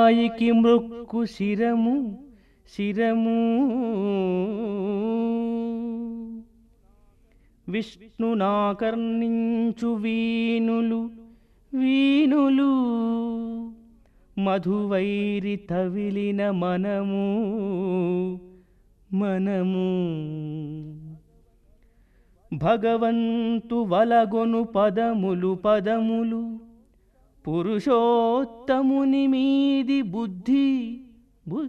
సాయికి మృక్కు శిరము శిరము విష్ణునాకర్ణించు వీనులు వీనులు మధువైరి తవిలిన మనము మనము భగవంతు వలగొను పదములు పదములు పురుషోత్తముని మీది బుద్ధి